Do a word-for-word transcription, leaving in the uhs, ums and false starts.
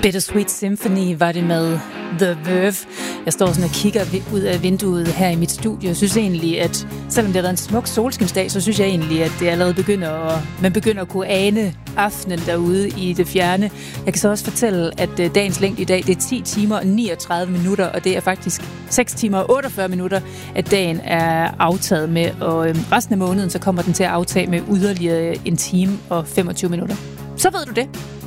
Bittersweet Symphony var det med The Verve. Jeg står sådan og kigger ud af vinduet her i mit studie. Jeg synes egentlig, at selvom det har været en smuk solskinsdag, så synes jeg egentlig, at det allerede begynder at, man begynder at kunne ane aftenen derude i det fjerne. Jeg kan så også fortælle, at dagens længde i dag, det er ti timer og niogtredive minutter, og det er faktisk seks timer og otteogfyrre minutter, at dagen er aftaget med, og resten af måneden, så kommer den til at aftage med yderligere en time og femogtyve minutter. Så ved du det.